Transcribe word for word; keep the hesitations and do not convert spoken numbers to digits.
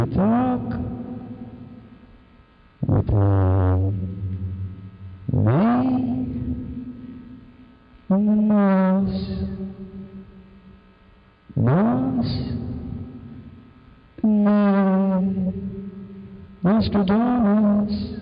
talk with uh, me and the mouse, mouse and me, Nostradamus.